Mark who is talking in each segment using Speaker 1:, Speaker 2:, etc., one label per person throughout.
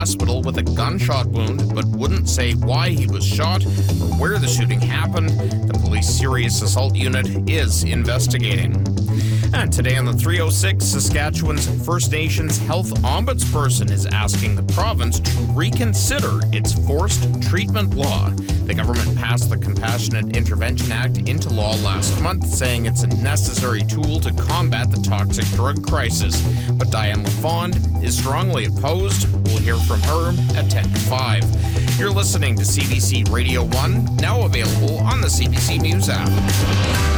Speaker 1: hospital with a gunshot wound, but wouldn't say why he was shot or where the shooting happened. The police serious assault unit is investigating. And today on the 306, Saskatchewan's First Nations health ombudsperson is asking the province to reconsider its forced treatment law. The government passed the Compassionate Intervention Act into law last month, saying it's a necessary tool to combat the toxic drug crisis. But Diane LaFond is strongly opposed. We'll hear from her at 10 to 5. You're listening to CBC Radio 1, now available on the CBC News app.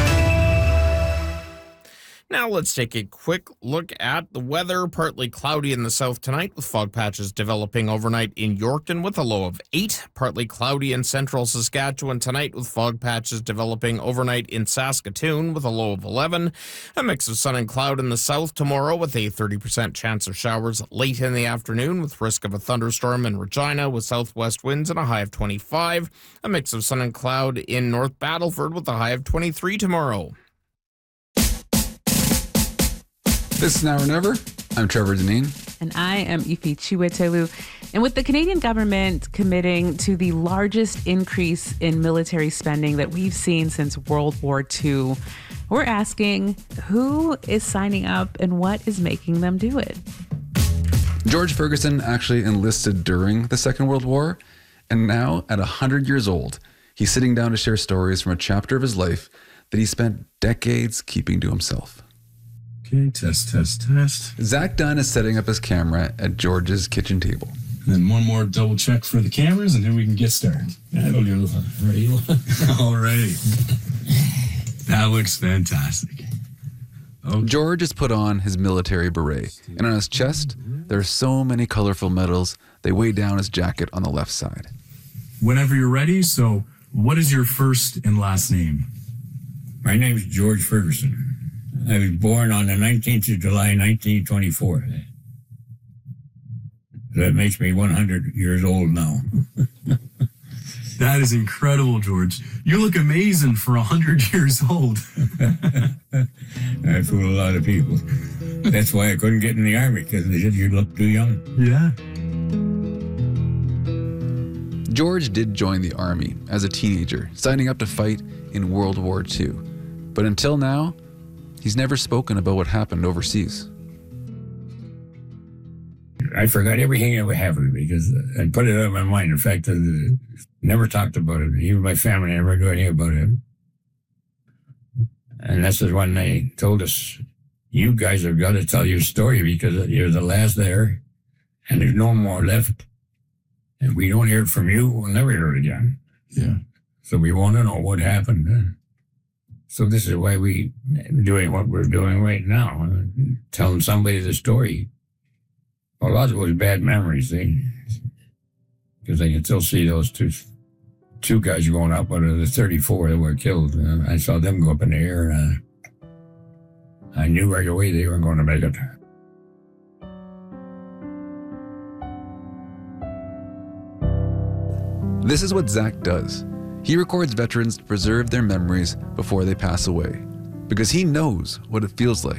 Speaker 1: Now let's take a quick look at the weather. Partly cloudy in the south tonight with fog patches developing overnight in Yorkton with a low of 8. Partly cloudy in central Saskatchewan tonight with fog patches developing overnight in Saskatoon with a low of 11. A mix of sun and cloud in the south tomorrow with a 30% chance of showers late in the afternoon with risk of a thunderstorm in Regina with southwest winds and a high of 25. A mix of sun and cloud in North Battleford with a high of 23 tomorrow.
Speaker 2: This is Now or Never. I'm Trevor Deneen.
Speaker 3: And I am Ife Chiwetelu. And with the Canadian government committing to the largest increase in military spending that we've seen since World War II, we're asking who is signing up and what is making them do it?
Speaker 2: George Ferguson actually enlisted during the Second World War, and now at 100 years old, he's sitting down to share stories from a chapter of his life that he spent decades keeping to himself.
Speaker 4: Okay, test.
Speaker 2: Zach Dunn is setting up his camera at George's kitchen table.
Speaker 4: And then one more double check for the cameras, and then we can get started. That'll do. All right. That looks fantastic.
Speaker 2: Okay. George has put on his military beret, and on his chest, there are so many colorful medals, they weigh down his jacket on the left side.
Speaker 4: Whenever you're ready, so what is your first and last name?
Speaker 5: My name is George Ferguson. I was born on the 19th of July, 1924. That makes me 100 years old now.
Speaker 4: That is incredible, George. You look amazing for 100 years old.
Speaker 5: I fool a lot of people. That's why I couldn't get in the Army, because they said you look too young.
Speaker 4: Yeah.
Speaker 2: George did join the Army as a teenager, signing up to fight in World War II. But until now, he's never spoken about what happened overseas.
Speaker 5: I forgot everything that happened because I put it out of my mind. In fact, I never talked about it. Even my family never knew anything about it. And this is when they told us, you guys have got to tell your story because you're the last there and there's no more left. And we don't hear it from you, we'll never hear it again.
Speaker 4: Yeah.
Speaker 5: So we want to know what happened. So this is why we're doing what we're doing right now, telling somebody the story. A lot of it was bad memories, because I can still see those two guys going up out of the 34 that were killed. I saw them go up in the air, and I knew right away they weren't going to make it.
Speaker 2: This is what Zach does. He records veterans to preserve their memories before they pass away, because he knows what it feels like